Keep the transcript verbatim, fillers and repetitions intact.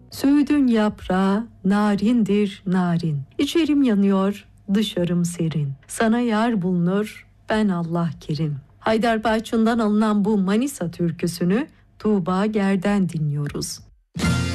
Söğüdün yaprağı narindir narin. İçerim yanıyor, dışarım serin. Sana yar bulunur, ben Allah kerim. Haydar Bayçun'dan alınan bu Manisa türküsünü Tuğba Ger'den dinliyoruz.